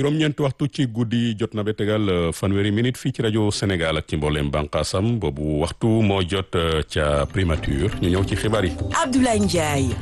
juróom-ñeenti waxtu ci guddi jot na ba tegal fanweeri minute fii ci rajo Sénégal ak ci mboolem bànqaasam boobu waxtu moo jot ca primature ñu ñëw ci xibaar yi. Abdoulaye Ndiaye.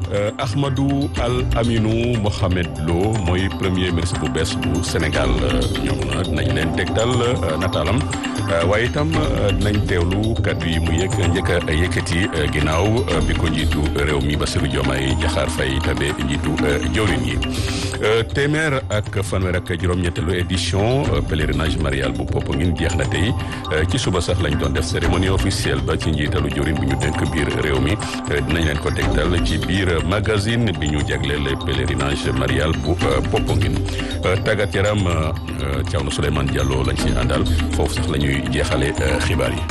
Ahmadou Al Aminou Mohamed Lo mooy premier ministre bu bees bu Sénégal ñoom dinañ leen tegtal nataalam waaye itam dinañ teewlu kaddu yi mu njëkk a yëkkati ginnaaw bi ko njiitu réew mi Bassirou Diomaye Diakhar Faye tabe njiitu jawriñ yi. téeméer ak fanweer ak juróom-ñetteelu édition pèlerinage marial bu Popenguine jeex na tey ci suba sax lañ doon def cérémonie officielle ba ci njiitalu jawriñ bu ñu dénk biir réew mi dinañ leen ko tegtal ci biir magazine bi ñu jagleel pèlerinage marial bu Popenguine tàggat yaram Thiawna Souleymane Diallo lañ ci àndal foofu sax la ñuy jeexale xibaar yi.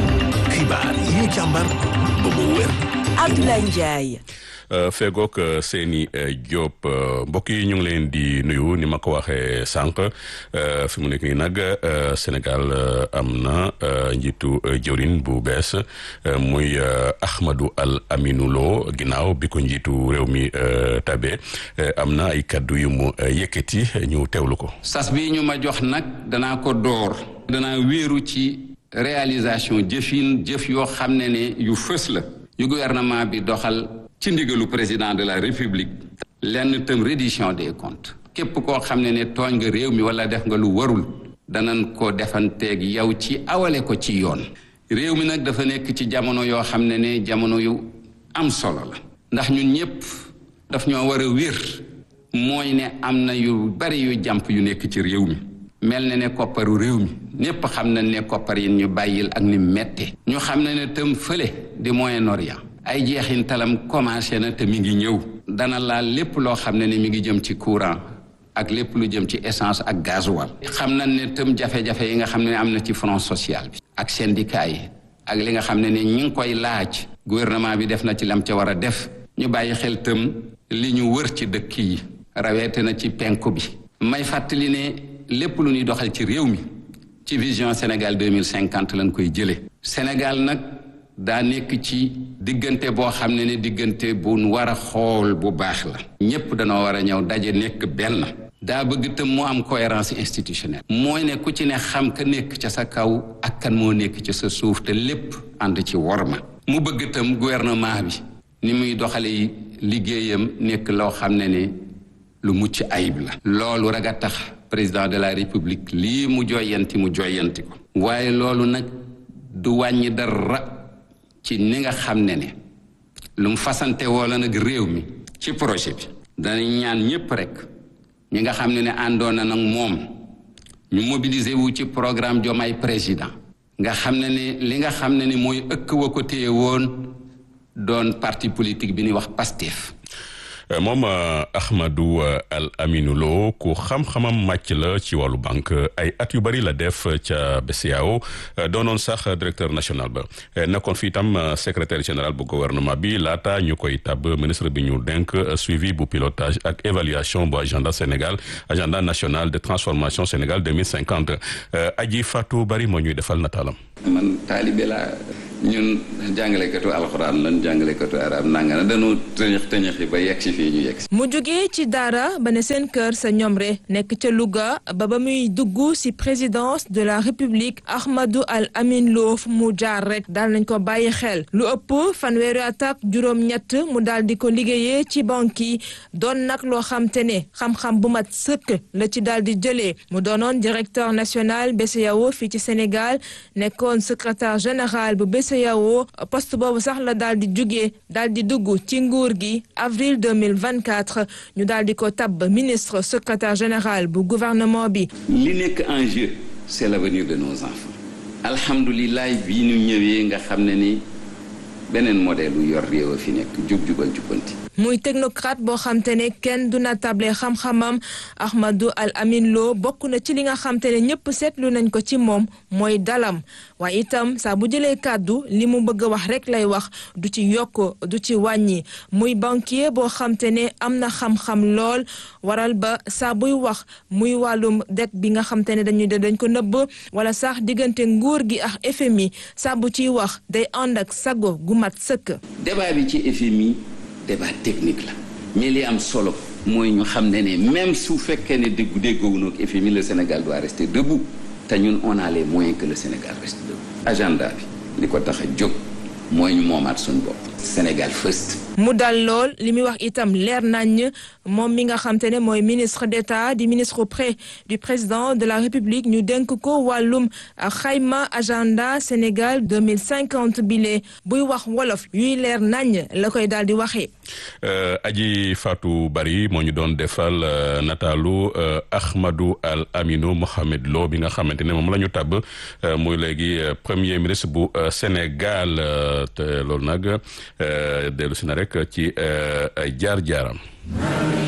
xibaar yi ñu càmbar ba mu wér. Abdoulaye Ndiaye. fegook Seyni Diop mbokk yi ñu ngi leen di nuyu ni ma ko waxee sànq fi mu nekk nii nag Sénégal am na njiitu jëwriñ bu bees muy Ahmadou Al Aminou Lo ginnaaw bi ko njiitu réew mi tabe am na ay kaddu yu mu yëkkati ñu teewlu ko. sas bi ñu ma jox nag danaa ko door. danaa wéeru ci réalisation jëf yoo xam ne yu fës la. yu gouvernement bi doxal. ci ndigalu président de la république lenn tam reddition des comptes képp koo xam ne tooñ nga réew mi wala def nga lu warul danañ ko defanteeg yow ci awale ko ci yoon réew mi nag dafa nekk ci jamono yoo xam ne jamono yu am solo la ndax ñun ñëpp daf ñoo war a wér mooy ne am na yu bari yu jàmp yu nekk ci réew mi mel na ne kopparu réew mi ñëpp xam nañ ne koppar yi ñu bàyyil ak ni mette ñu xam ne tam fële di Moyen-Orient ay jeexintalam commencé na te mi ngi ñëw dana laal lépp loo xam ne mi ngi jëm ci courant ak lépp lu jëm ci essence ak gasoil xam nañ ne tam jafe-jafe yi nga xam ne am na ci front social bi ak syndicat yi ak li nga xam ne ñi ngi koy laaj gouvernement bi def na ci lam ca war a def ñu bàyyi xel tam li ñu wër ci dëkk yi rawete na ci penku bi may fàttali ne lépp lu ñuy doxal ci réew mi ci vision Sénégal 2050 lañ koy jële Sénégal nag daa nekk ci diggante boo xam ne diggante bu nu war a xool bu baax la ñépp danoo war a ñëw daje nekk benn daa bëgg tam mu am cohérence institutionnelle mooy ne ku ci ne xam ka nekk ca sa kaw ak kan moo nekk ca sa suuf te lépp ànd ci worma mu bëgg tam gouvernement bi ni muy doxale liggéeyam nekk loo xam ne lu mucc ayib la loolu rek a tax président de la république lii mu joyanti ko waaye loolu nag du wàññi dara ci ni nga xam ne lu mu fasante wala nag réew mi ci projet bi danañ ñaan ñëpp rek ñi nga xam ne àndoon na nag moom ñu mobiliser wu ci programme Diomaye président nga xam ne li nga xam ne mooy ëkk wa ko téye woon doon parti politique bi ñuy wax Pastef moom Ahmadou Al Aminou Lo ku xam-xamam màcc la ci wàllu banque ay at yu bari la def ca BCEAO doonoon sax directeur national ba nekkoon fi itam secrétaire général bu gouvernement bi laata ñu koy tab ministre bi ñu dénk suivi bu pilotage ak évaluation bu agenda national de transformation Sénégal 2050 Aji Fatou Bari moo ñuy defal nataalam. man taalibe laa ñun jàngalekatu alxuraan lan jàngalekatu arab nanga na dañoo tëñëxi ba yegg si fii ñu yegg si. mu jógee ci daara ba ne seen kër sa ñomre nekk ca Louga ba muy dugg si présidence de la république Ahmadou Al Aminou Lo fu mu jaar rek daal nañ ko bàyyi xel lu ëpp fanweeri at ak juróom-ñett mu daal di ko liggéeyee ci banque yi doon nag loo xam te ne xam-xam bu mat sëkk la ci daal di jëlee mu doonoon directeur national BCEAO fii ci Sénégal nekkoon secrétaire général bu BCEAO poste boobu sax la daal di jugee daal di dugg ci nguur gi avril 2024 ñu daal di ko tabb ministre secrétaire général bu gouvernement bi. li nekk en jeu c'est l'avenir de nos enfants. alhamdulilah bii ñu ñëwee nga xam ne ni beneen modèle lu yor réew a fi nekk jub-jubal jubbanti. muy technocrate boo xam te ne kenn du na table xam-xamam Ahmadou Al Aminou Lo bokk na ci li nga xam te ne ñëpp seetlu nañ ko ci moom mooy dalam waaye itam saa bu jëlee kàddu li mu bëgg a wax rek lay wax du ci yokk du ci wàññi muy banquier boo xam te ne am na xam-xam lool waral ba saa buy wax muy wàllum det bi nga xam te ne dañ ko nëbb wala sax diggante nguur gi ak FMI saa bu ciy wax day ànd ak sago gu mat sëkk. débat bi ci FMI débat technique la mais li am solo mooy ñu xam ne même su fekkee ne déggoowuñu ak FMI le Sénégal doit rester debout te ñun on a les moyens que le Sénégal reste debout. agenda bi li ko tax a jóg mooy ñu moomaat suñu bopp. Sénégal first. mu dal lool li muy wax itam leer nañ moom mi nga xam te ne mooy ministre d'État di ministre auprès du président de la République ñu dénk ko wàllum xayma agenda Sénégal 2050 bile buy wax wolof yuy leer nañ la koy daal di waxee. Aji Fatou Bari moo ñu doon defal nataalu Ahmadou Al Aminou Mohamed Lo bi nga xamante ne moom la ñu tabb muy léegi premier ministre bu Sénégal te loolu nag dellu si na rek ci jaar-jaaram.